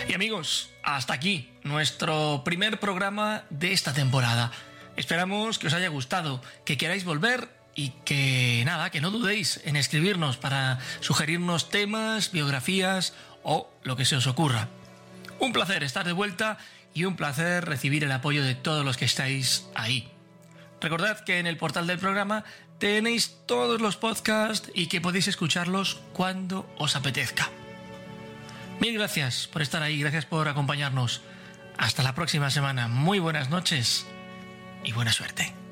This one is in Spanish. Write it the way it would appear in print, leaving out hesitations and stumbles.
Y amigos, hasta aquí nuestro primer programa de esta temporada. Esperamos que os haya gustado, que queráis volver y que no dudéis en escribirnos para sugerirnos temas, biografías o lo que se os ocurra. Un placer estar de vuelta y un placer recibir el apoyo de todos los que estáis ahí. Recordad que en el portal del programa tenéis todos los podcasts y que podéis escucharlos cuando os apetezca. Mil gracias por estar ahí, gracias por acompañarnos. Hasta la próxima semana. Muy buenas noches y buena suerte.